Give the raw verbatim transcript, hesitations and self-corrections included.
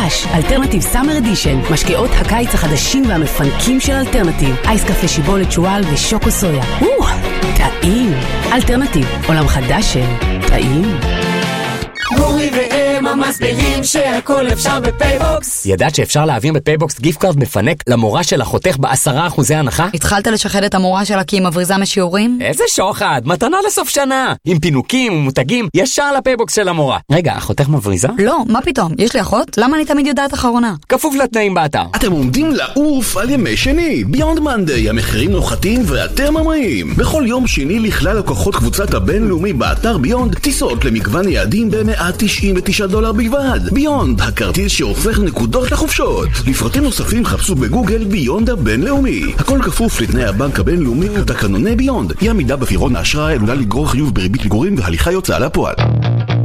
חדש, אלטרנטיב סאמר אדישן, משקאות הקיץ החדשים והמפנקים של אלטרנטיב, אייס קפה שיבולת שואל ושוקו סויה. או, טעים. אלטרנטיב, עולם חדש של טעים. גורי והם המסבירים שהכל אפשר בפייבוקס. ידעת שאפשר להעביר בפייבוקס גיפט קארד מפנק למורה של אחותך בעשרה אחוזי הנחה? התחלת לשחד את המורה שלה כי היא מבריזה משיעורים? איזה שוחד, מתנה לסוף שנה. עם פינוקים ומותגים ישר לפייבוקס של המורה. רגע, אחותך מבריזה? לא, מה פתאום? יש לי אחות? למה אני תמיד יודעת אחרונה? כפוף לתנאים באתר. אתם עומדים לעוף על ימי שני. ביונד מנדי, המחירים נוחתים ואתם ממריאים. בכל יום שני לכלל לקוחות קבוצת הבינלאומי באתר ביונד, טיסות למגוון יעדים ב-מאה תשעים ותשעה דולר בלבד. ביונד, הכרטיס שהופך נקודות לחופשות. לפרטים נוספים חפשו בגוגל ביונד הבינלאומי. הכל כפוף לתנאי הבנק הבינלאומי ותקנוני ביונד. אי עמידה בפירעון האשראי עלולה לגרור חיוב בריבית פיגורים והליכה יוצאה לפועל.